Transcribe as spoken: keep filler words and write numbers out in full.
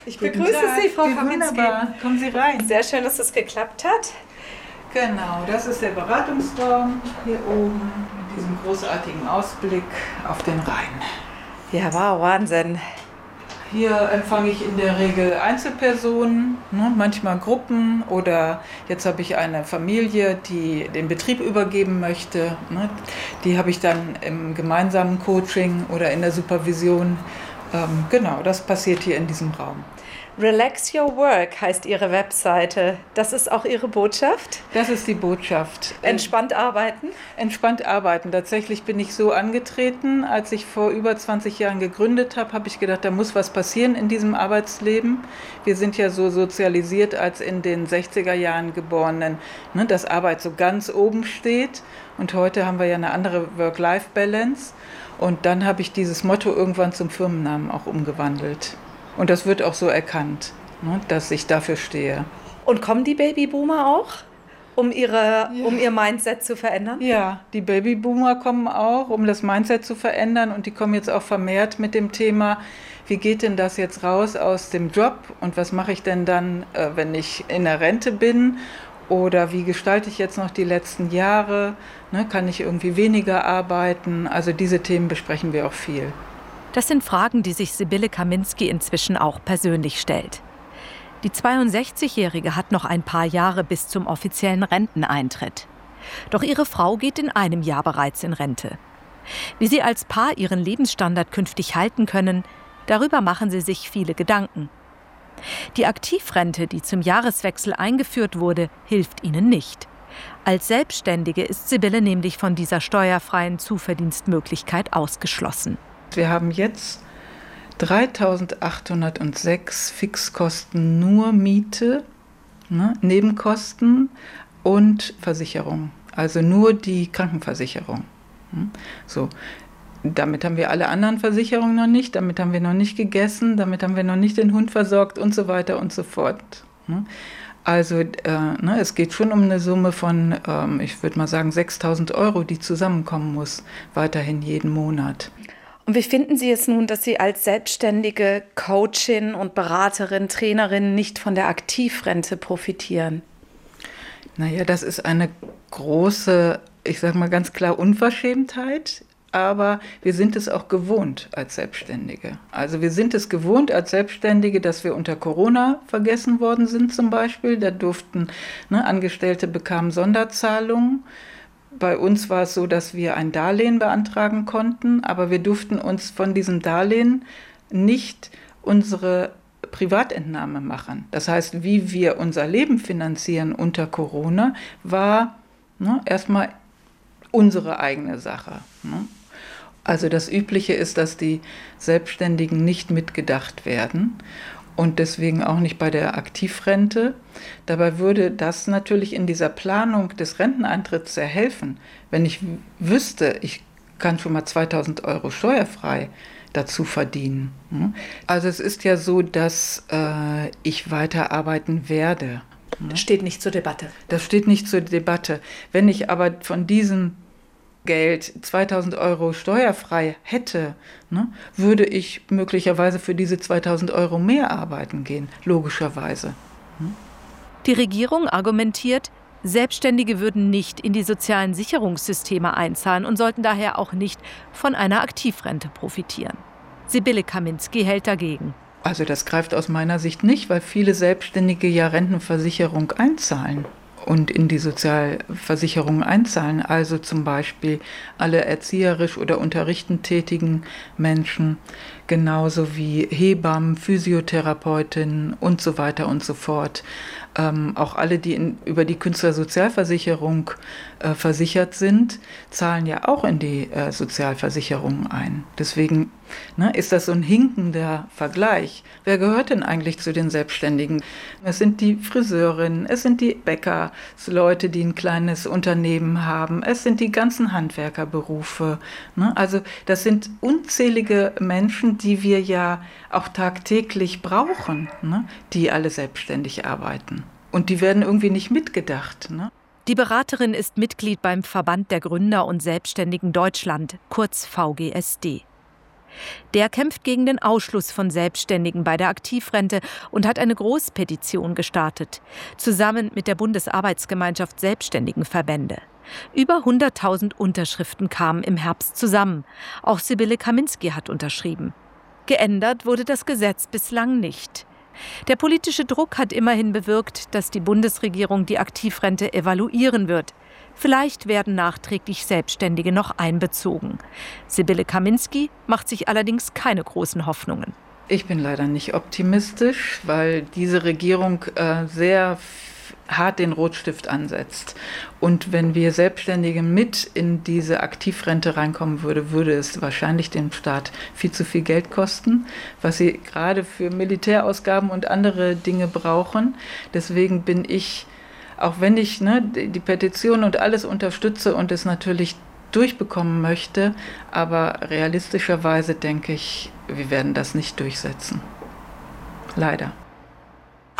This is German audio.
Ich Guten begrüße Tag. Sie, Frau Wie Kaminski. Wunderbar. Kommen Sie rein. Sehr schön, dass es geklappt hat. Genau, das ist der Beratungsraum hier oben mit diesem großartigen Ausblick auf den Rhein. Ja, wow, Wahnsinn. Hier empfange ich in der Regel Einzelpersonen, ne, manchmal Gruppen oder jetzt habe ich eine Familie, die den Betrieb übergeben möchte. Ne, die habe ich dann im gemeinsamen Coaching oder in der Supervision. Ähm, genau, das passiert hier in diesem Raum. Relax Your Work heißt Ihre Webseite. Das ist auch Ihre Botschaft? Das ist die Botschaft. Entspannt arbeiten? Entspannt arbeiten. Tatsächlich bin ich so angetreten, als ich vor über zwanzig Jahren gegründet habe, habe ich gedacht, da muss was passieren in diesem Arbeitsleben. Wir sind ja so sozialisiert als in den sechziger Jahren Geborenen, ne, dass Arbeit so ganz oben steht. Und heute haben wir ja eine andere Work-Life-Balance. Und dann habe ich dieses Motto irgendwann zum Firmennamen auch umgewandelt. Und das wird auch so erkannt, ne, dass ich dafür stehe. Und kommen die Babyboomer auch, um, ihre, ja. um ihr Mindset zu verändern? Ja, die Babyboomer kommen auch, um das Mindset zu verändern. Und die kommen jetzt auch vermehrt mit dem Thema, wie geht denn das jetzt raus aus dem Job? Und was mache ich denn dann, äh, wenn ich in der Rente bin? Oder wie gestalte ich jetzt noch die letzten Jahre? Ne, kann ich irgendwie weniger arbeiten? Also diese Themen besprechen wir auch viel. Das sind Fragen, die sich Sibylle Kaminski inzwischen auch persönlich stellt. Die zweiundsechzigjährige hat noch ein paar Jahre bis zum offiziellen Renteneintritt. Doch ihre Frau geht in einem Jahr bereits in Rente. Wie sie als Paar ihren Lebensstandard künftig halten können, darüber machen sie sich viele Gedanken. Die Aktivrente, die zum Jahreswechsel eingeführt wurde, hilft ihnen nicht. Als Selbstständige ist Sibylle nämlich von dieser steuerfreien Zuverdienstmöglichkeit ausgeschlossen. Wir haben jetzt dreitausendachthundertsechs Fixkosten nur Miete, ne, Nebenkosten und Versicherung, also nur die Krankenversicherung. So. Damit haben wir alle anderen Versicherungen noch nicht, damit haben wir noch nicht gegessen, damit haben wir noch nicht den Hund versorgt und so weiter und so fort. Also äh, ne, es geht schon um eine Summe von, ähm, ich würde mal sagen, sechstausend Euro, die zusammenkommen muss, weiterhin jeden Monat. Und wie finden Sie es nun, dass Sie als selbstständige Coachin und Beraterin, Trainerin nicht von der Aktivrente profitieren? Naja, das ist eine große, ich sage mal ganz klar, Unverschämtheit. Aber wir sind es auch gewohnt als Selbstständige. Also wir sind es gewohnt als Selbstständige, dass wir unter Corona vergessen worden sind zum Beispiel. Da durften, ne, Angestellte bekamen Sonderzahlungen. Bei uns war es so, dass wir ein Darlehen beantragen konnten, aber wir durften uns von diesem Darlehen nicht unsere Privatentnahme machen. Das heißt, wie wir unser Leben finanzieren unter Corona, war, ne, erstmal unsere eigene Sache. Ne? Also das Übliche ist, dass die Selbstständigen nicht mitgedacht werden und deswegen auch nicht bei der Aktivrente. Dabei würde das natürlich in dieser Planung des Renteneintritts sehr helfen, wenn ich wüsste, ich kann schon mal zweitausend Euro steuerfrei dazu verdienen. Also es ist ja so, dass äh, ich weiterarbeiten werde. Das steht nicht zur Debatte. Das steht nicht zur Debatte. Wenn ich aber von diesem Geld zweitausend Euro steuerfrei hätte, ne, würde ich möglicherweise für diese zweitausend Euro mehr arbeiten gehen, logischerweise. Hm? Die Regierung argumentiert, Selbstständige würden nicht in die sozialen Sicherungssysteme einzahlen und sollten daher auch nicht von einer Aktivrente profitieren. Sibylle Kaminski hält dagegen. Also das greift aus meiner Sicht nicht, weil viele Selbstständige ja Rentenversicherung einzahlen und in die Sozialversicherung einzahlen. Also zum Beispiel alle erzieherisch oder unterrichtend tätigen Menschen, genauso wie Hebammen, Physiotherapeutinnen und so weiter und so fort. Ähm, auch alle, die in, über die Künstlersozialversicherung äh, versichert sind, zahlen ja auch in die äh, Sozialversicherung ein. Deswegen ne, ist das so ein hinkender Vergleich. Wer gehört denn eigentlich zu den Selbstständigen? Es sind die Friseurinnen, es sind die Bäckersleute, die ein kleines Unternehmen haben, es sind die ganzen Handwerkerberufe. Ne? Also das sind unzählige Menschen, die wir ja auch tagtäglich brauchen, ne? Die alle selbstständig arbeiten. Und die werden irgendwie nicht mitgedacht. Ne? Die Beraterin ist Mitglied beim Verband der Gründer und Selbstständigen Deutschland, kurz V G S D. Der kämpft gegen den Ausschluss von Selbstständigen bei der Aktivrente und hat eine Großpetition gestartet, zusammen mit der Bundesarbeitsgemeinschaft Selbstständigenverbände. Über hunderttausend Unterschriften kamen im Herbst zusammen. Auch Sibylle Kaminski hat unterschrieben. Geändert wurde das Gesetz bislang nicht. Der politische Druck hat immerhin bewirkt, dass die Bundesregierung die Aktivrente evaluieren wird. Vielleicht werden nachträglich Selbstständige noch einbezogen. Sibylle Kaminski macht sich allerdings keine großen Hoffnungen. Ich bin leider nicht optimistisch, weil diese Regierung äh, sehr hart den Rotstift ansetzt. Und wenn wir Selbstständige mit in diese Aktivrente reinkommen würde, würde es wahrscheinlich dem Staat viel zu viel Geld kosten, was sie gerade für Militärausgaben und andere Dinge brauchen. Deswegen bin ich, auch wenn ich ne, die Petition und alles unterstütze und es natürlich durchbekommen möchte, aber realistischerweise denke ich, wir werden das nicht durchsetzen. Leider.